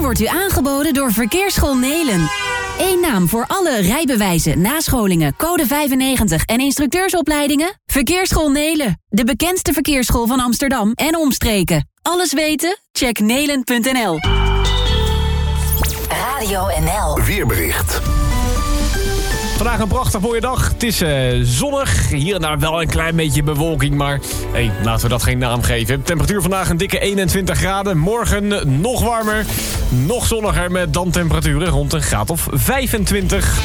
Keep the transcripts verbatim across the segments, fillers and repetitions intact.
wordt u aangeboden door Verkeersschool Nelen. Eén naam voor alle rijbewijzen, nascholingen, code vijfennegentig en instructeursopleidingen? Verkeersschool Nelen, de bekendste verkeersschool van Amsterdam en omstreken. Alles weten? Check nelen punt n l. Radio N L. Weerbericht. Vandaag een prachtig mooie dag. Het is uh, zonnig. Hier en daar wel een klein beetje bewolking, maar hey, laten we dat geen naam geven. Temperatuur vandaag een dikke eenentwintig graden. Morgen nog warmer, nog zonniger met dan temperaturen rond een graad of vijfentwintig.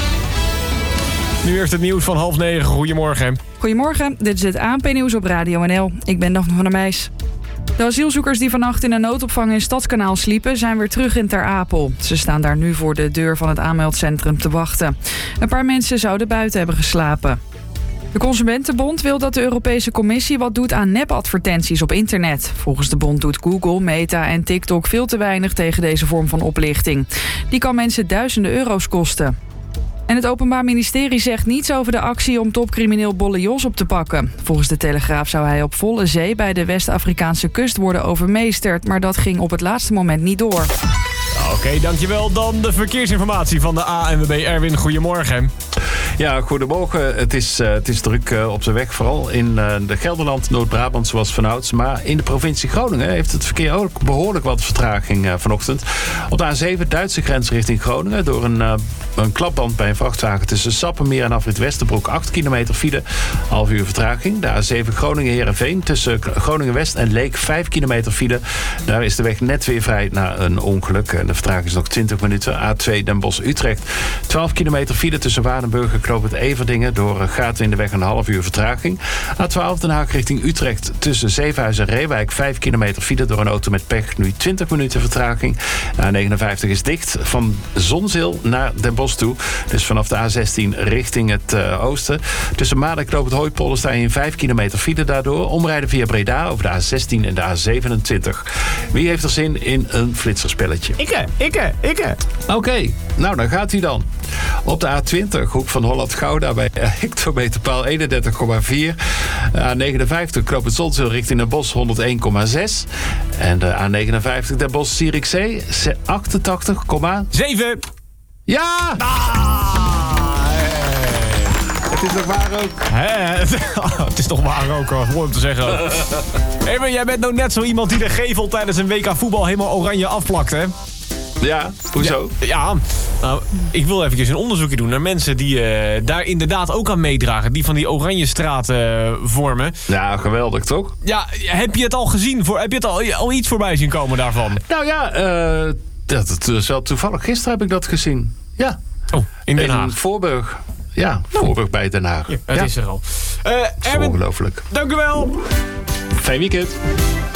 Nu eerst het nieuws van half negen. Goedemorgen. Goedemorgen, dit is het A N P-nieuws op Radio N L. Ik ben Daphne van der Meijs. De asielzoekers die vannacht in een noodopvang in Stadskanaal sliepen zijn weer terug in Ter Apel. Ze staan daar nu voor de deur van het aanmeldcentrum te wachten. Een paar mensen zouden buiten hebben geslapen. De Consumentenbond wil dat de Europese Commissie wat doet aan nepadvertenties op internet. Volgens de bond doet Google, Meta en TikTok veel te weinig tegen deze vorm van oplichting. Die kan mensen duizenden euro's kosten. En het Openbaar Ministerie zegt niets over de actie om topcrimineel Bolle Jos op te pakken. Volgens de Telegraaf zou hij op volle zee bij de West-Afrikaanse kust worden overmeesterd, maar dat ging op het laatste moment niet door. Oké, okay, dankjewel. Dan de verkeersinformatie van de A N W B. Erwin, goedemorgen. Ja, goedemorgen. Het is, uh, het is druk uh, op de weg, vooral in uh, de Gelderland, Noord-Brabant zoals vanouds. Maar in de provincie Groningen heeft het verkeer ook behoorlijk wat vertraging uh, vanochtend. Op de A zeven, Duitse grens richting Groningen, door een, uh, een klapband bij een vrachtwagen tussen Sappemeer en Afrit Westerbroek. acht kilometer file, half uur vertraging. De A zeven Groningen-Heerenveen tussen Groningen-West en Leek, vijf kilometer file. Daar is de weg net weer vrij na een ongeluk. De vertraging is nog twintig minuten. A twee Den Bosch-Utrecht, twaalf kilometer file tussen Waardenburg en Knoopend Everdingen. Door gaten in de weg een half uur vertraging. A twaalf Den Haag richting Utrecht tussen Zevenhuizen en Reewijk, vijf kilometer file door een auto met pech. Nu twintig minuten vertraging. De A negenenvijftig is dicht van Zonzeel naar Den Bosch toe. Dus vanaf de A zestien richting het uh, oosten. Tussen Maden en Knoopend Hooipolder sta je in vijf kilometer file daardoor. Omrijden via Breda over de A zestien en de A zevenentwintig. Wie heeft er zin in een flitserspelletje? Ikke, ikke, ikke. Oké, okay, nou dan gaat hij dan. Op de A twintig, hoek van Holland-Gouda bij hectometerpaal eenendertig komma vier. A negenenvijftig, Knoopend Zonzeel richting Den Bosch honderdéén komma zes. En de A negenenvijftig, Den Bosch-Zierikzee achtentachtig komma zeven. Ja! Ah, hey. Het is toch waar ook? Hè? Het is toch waar ook, hoor. Gewoon om te zeggen. Even, jij bent nou net zo iemand die de gevel tijdens een W K voetbal helemaal oranje afplakt, hè? Ja, hoezo? Ja, ja. Nou, ik wil eventjes een onderzoekje doen naar mensen die uh, daar inderdaad ook aan meedragen. Die van die oranje straten uh, vormen. Ja, geweldig toch? Ja, heb je het al gezien? Voor, heb je het al, al iets voorbij zien komen daarvan? Nou ja, uh, dat, dat is wel toevallig. Gisteren heb ik dat gezien. Ja. Oh, in Den Haag. In Voorburg. Ja, Voorburg bij Den Haag. Ja, het ja. is er al. Uh, Erwin, ongelooflijk. Dank u wel. Fijn weekend.